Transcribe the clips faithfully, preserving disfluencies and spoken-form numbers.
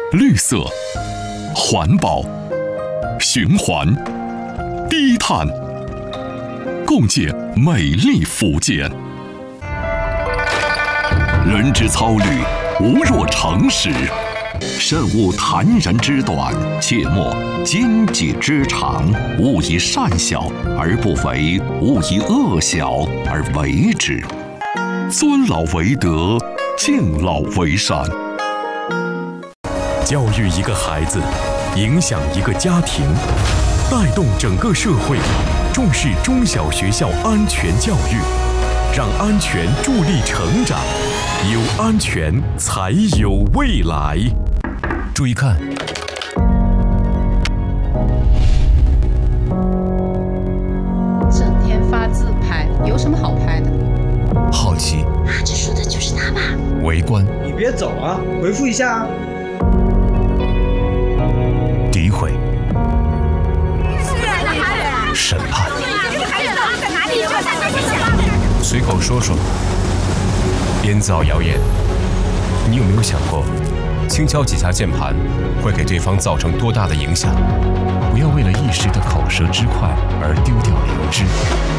绿色、环保、循环、低碳，共建美丽福建。人之操虑，无若成事。慎勿坦然之短，切莫奸计之长。勿以善小而不为，勿以恶小而为之。尊老为德，敬老为善。 教育一个孩子，影响一个家庭，带动整个社会，重视中小学校安全教育，让安全助力成长，有安全才有未来。注意看， 整天发自拍，有什么好拍的？ 好奇， 啊，这说的就是他吧？ 围观， 你别走啊，回复一下啊。 诋毁，审判，随口说说，编造谣言。你有没有想过，轻敲几下键盘会给对方造成多大的影响？不要为了一时的口舌之快而丢掉良知。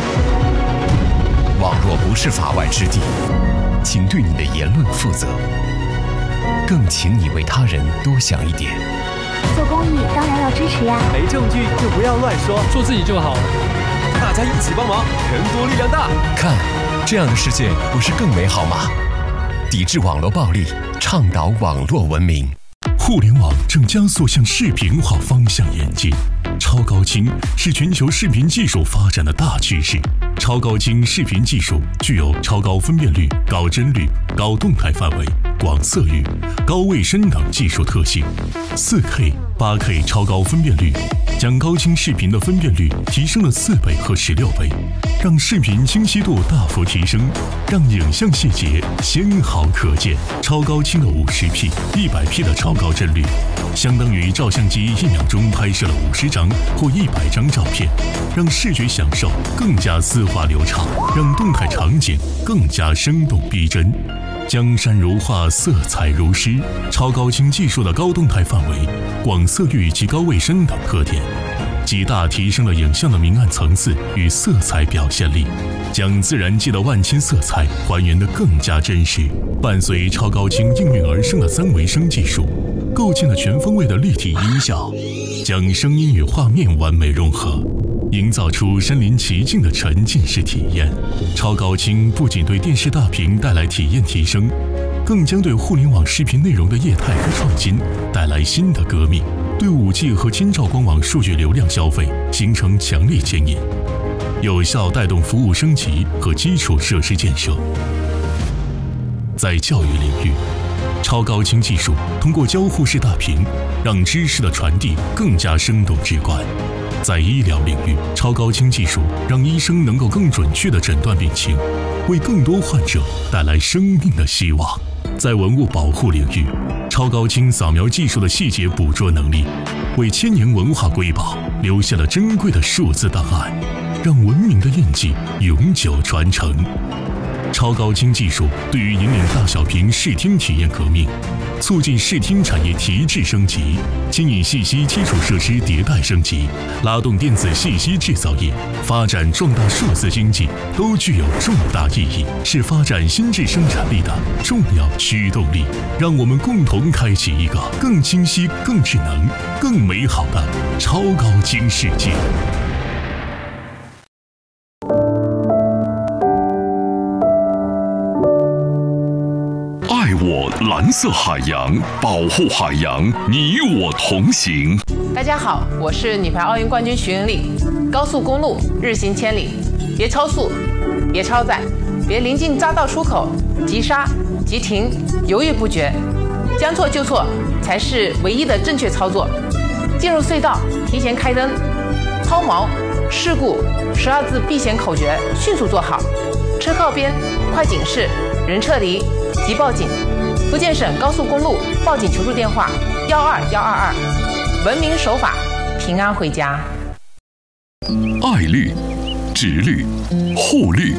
网络不是法外之地，请对你的言论负责，更请你为他人多想一点。 做公益当然要支持呀， 没证据就不要乱说， 做自己就好了。 大家一起帮忙，人多力量大。 看，这样的世界不是更美好吗？抵制网络暴力，倡导网络文明。 互联网正加速向视频化方向演进，超高清是全球视频技术发展的大趋势。超高清视频技术具有超高分辨率、高帧率、高动态范围、广色域、高卫生等技术特性。四 K、八 K 超高分辨率将高清视频的分辨率提升了四倍和十六倍，让视频清晰度大幅提升，让影像细节纤毫可见。超高清的 五十 P、一百 P 的超高帧率，相当于照相机一秒钟拍摄了五十张或一百张照片，让视觉享受更加丝滑流畅，让动态场景更加生动逼真。江山如画，色彩如诗，超高清技术的高动态范围、广色域及高卫生等特点，极大提升了影像的明暗层次与色彩表现力，将自然界的万千色彩还原得更加真实。伴随超高清应运而生的三维声技术，构建了全方位的立体音效，将声音与画面完美融合，营造出身临其境的沉浸式体验。超高清不仅对电视大屏带来体验提升，更将对互联网视频内容的业态和创新带来新的革命，对 五 G 和千兆光网数据流量消费形成强烈牵引，有效带动服务升级和基础设施建设。在教育领域，超高清技术通过交互式大屏，让知识的传递更加生动直观。在医疗领域，超高清技术让医生能够更准确地诊断病情，为更多患者带来生命的希望。在文物保护领域，超高清扫描技术的细节捕捉能力，为千年文化瑰宝留下了珍贵的数字档案，让文明的印记永久传承。超高清技术对于引领大小屏视听体验革命，促进视听产业提质升级，牵引信息基础设施迭代升级，拉动电子信息制造业发展壮大数字经济，都具有重大意义，是发展新质生产力的重要驱动力。让我们共同开启一个更清晰、更智能、更美好的超高清世界。 爱我蓝色海洋，保护海洋，你我同行。 大家好，我是女排奥运冠军徐云丽。高速公路日行千里，别超速，别超载，别临近匝道出口急刹、急停，犹豫不决，将错就错才是唯一的正确操作。进入隧道提前开灯，抛锚、事故十二字避险口诀迅速做好。车靠边，快警示，人撤离，即报警。福建省高速公路报警求助电话：幺二幺二二。文明守法，平安回家。 爱绿、植绿、护绿。